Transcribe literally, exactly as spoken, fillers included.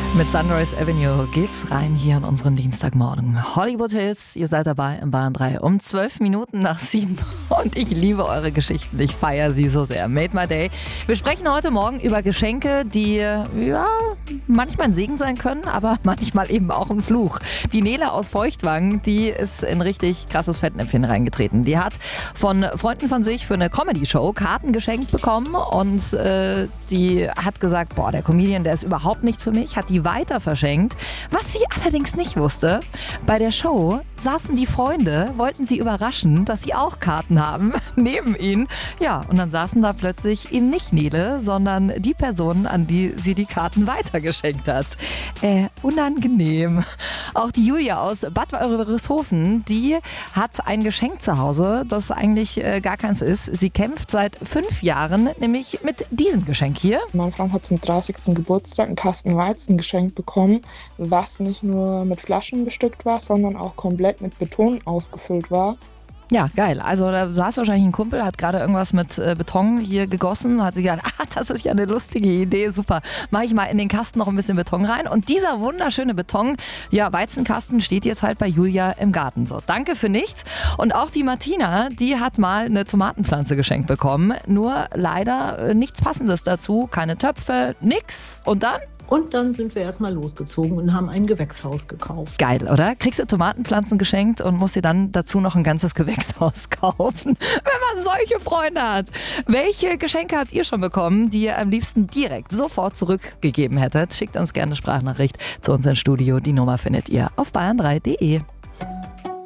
Mit Sunrise Avenue geht's rein hier in unseren Dienstagmorgen. Hollywood Hills, ihr seid dabei im Bayern drei um zwölf Minuten nach sieben und ich liebe eure Geschichten. Ich feiere sie so sehr. Made my day. Wir sprechen heute Morgen über Geschenke, die ja manchmal ein Segen sein können, aber manchmal eben auch ein Fluch. Die Nele aus Feuchtwangen, die ist in richtig krasses Fettnäpfchen reingetreten. Die hat von Freunden von sich für eine Comedy-Show Karten geschenkt bekommen und äh, die hat gesagt, boah, der Comedian, der ist überhaupt nichts für mich, hat die weiter verschenkt. Was sie allerdings nicht wusste, bei der Show saßen die Freunde, wollten sie überraschen, dass sie auch Karten haben, neben ihnen. Ja, und dann saßen da plötzlich eben nicht Nele, sondern die Person, an die sie die Karten weitergeschenkt hat. Äh, unangenehm. Auch die Julia aus Bad Wörishofen, die hat ein Geschenk zu Hause, das eigentlich äh, gar keins ist. Sie kämpft seit fünf Jahren, nämlich mit diesem Geschenk hier. Mein Freund hat zum dreißigsten Geburtstag einen Kasten Weizen geschenkt bekommen, was nicht nur mit Flaschen bestückt war, sondern auch komplett mit Beton ausgefüllt war. Ja, geil. Also da saß wahrscheinlich ein Kumpel, hat gerade irgendwas mit äh, Beton hier gegossen, hat sich gedacht, ah, das ist ja eine lustige Idee, super. Mache ich mal in den Kasten noch ein bisschen Beton rein. Und dieser wunderschöne Beton, ja, Weizenkasten steht jetzt halt bei Julia im Garten. So, danke für nichts. Und auch die Martina, die hat mal eine Tomatenpflanze geschenkt bekommen. Nur leider äh, nichts Passendes dazu, keine Töpfe, nix. Und dann? Und dann sind wir erstmal losgezogen und haben ein Gewächshaus gekauft. Geil, oder? Kriegst du Tomatenpflanzen geschenkt und musst dir dann dazu noch ein ganzes Gewächshaus kaufen, wenn man solche Freunde hat. Welche Geschenke habt ihr schon bekommen, die ihr am liebsten direkt sofort zurückgegeben hättet? Schickt uns gerne eine Sprachnachricht zu uns ins Studio. Die Nummer findet ihr auf bayern drei punkt de.